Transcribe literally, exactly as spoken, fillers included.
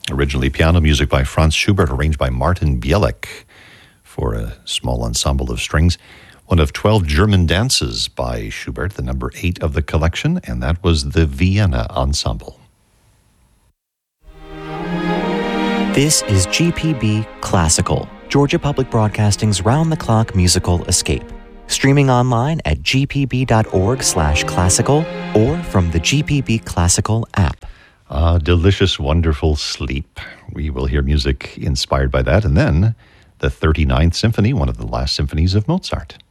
Originally piano music by Franz Schubert, arranged by Martin Bielek for a small ensemble of strings. One of twelve German dances by Schubert, the number eight of the collection, and that was the Vienna Ensemble. This is G P B Classical, Georgia Public Broadcasting's round-the-clock musical escape. Streaming online at g p b dot org slash classical or from the G P B Classical app. Ah, delicious, wonderful sleep. We will hear music inspired by that. And then the thirty-ninth Symphony, one of the last symphonies of Mozart.